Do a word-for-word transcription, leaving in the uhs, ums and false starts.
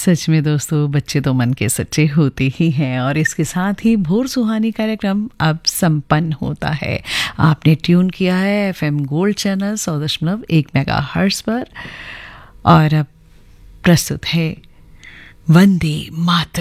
सच में दोस्तों, बच्चे तो मन के सच्चे होते ही हैं और इसके साथ ही भोर सुहानी कार्यक्रम अब संपन्न होता है। आपने ट्यून किया है एफएम गोल्ड चैनल सौ दशमलव एक मेगा हर्ट्ज पर और अब प्रस्तुत है वंदे मातरम।